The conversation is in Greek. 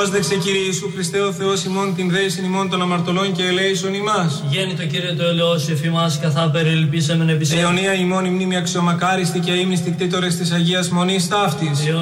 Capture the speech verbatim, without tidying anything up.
Πρόσδεξε, Κύριε Ιησού Χριστέ, ο Θεός ημών, την δέησιν ημών των αμαρτωλών και ελέησον ημάς. Γέννητο, Κύριε, το ελαιός εφημάς, καθά περιλυπήσαμεν επί σε. Αιωνία ημών η μνήμη αξιομακάριστη και αείμνηστη κτήτορες της Αγίας Μονής ταύτης.